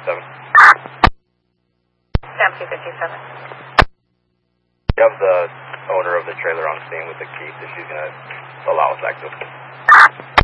257. Sam 257. You have the owner of the trailer on scene with the key, so she's going to allow us access.